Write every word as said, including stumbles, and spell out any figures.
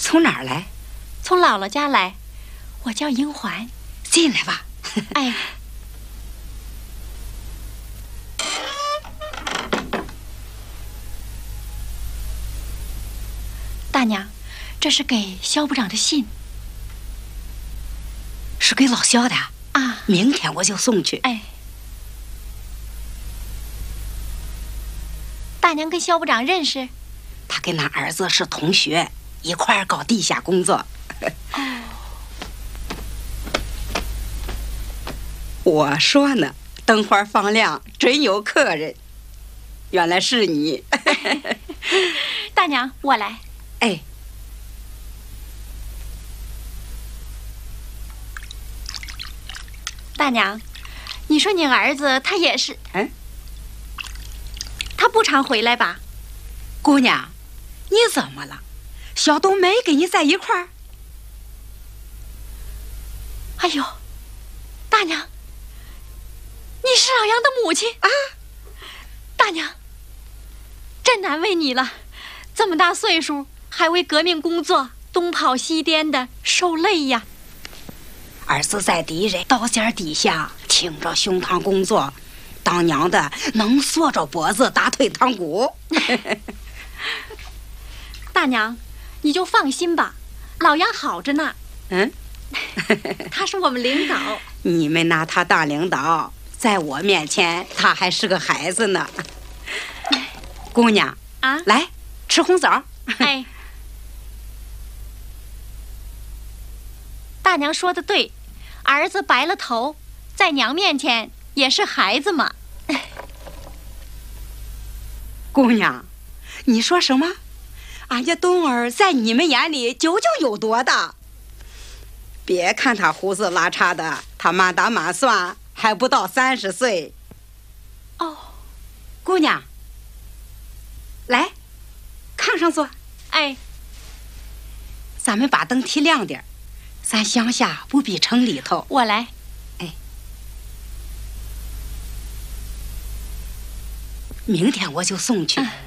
从哪儿来？ 从姥姥家来，我叫英环。 进来吧。 哎，大娘，这是给肖部长的信。 是给老肖的啊？ 明天我就送去。 哎，大娘跟肖部长认识？ 他跟他儿子是同学，一块儿搞地下工作。 哦。 我说呢，灯花放亮，准有客人。原来是你。 大娘，我来。 哎， 大娘，你说你儿子他也是， 嗯， 他不常回来吧？ 姑娘，你怎么了？小东没跟你在一块儿？ 哎呦，大娘，你是老杨的母亲啊！ 大娘，真难为你了，这么大岁数还为革命工作东跑西颠的，受累呀。 儿子在敌人刀尖底下挺着胸膛工作，当娘的能缩着脖子打退堂鼓。 大娘，你就放心吧，老杨好着呢。 嗯， 他是我们领导。 你们拿他当领导，在我面前他还是个孩子呢。姑娘啊， 来吃红枣。 哎，大娘说的对，儿子白了头，在娘面前也是孩子嘛。 姑娘，你说什么？俺家东儿在你们眼里究竟有多大？别看他胡子拉碴的，他满打满算还不到三十岁。 哦， 姑娘，来，炕上坐。 哎， 咱们把灯提亮点，咱乡下不比城里头。 我来。 哎，明天我就送去。 嗯